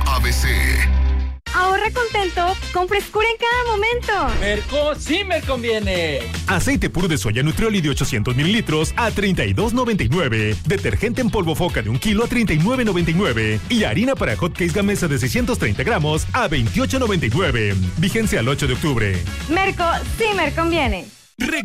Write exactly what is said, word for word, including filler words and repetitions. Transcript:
A B C. Ahorra contento con frescura en cada momento. Merco sí me conviene. Aceite puro de soya Nutrioli de ochocientos mililitros a treinta y dos noventa y nueve. Detergente en polvo Foca de un kilo a treinta y nueve noventa y nueve. Y harina para hotcakes Gamesa de seiscientos treinta gramos a veintiocho noventa y nueve. Vigencia al ocho de octubre. Merco sí me conviene.